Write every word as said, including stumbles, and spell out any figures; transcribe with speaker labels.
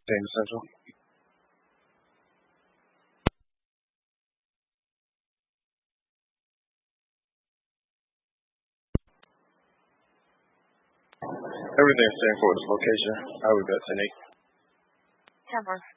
Speaker 1: Dana Central. Everything's ten for this location. I would bet ten eight.
Speaker 2: Temper.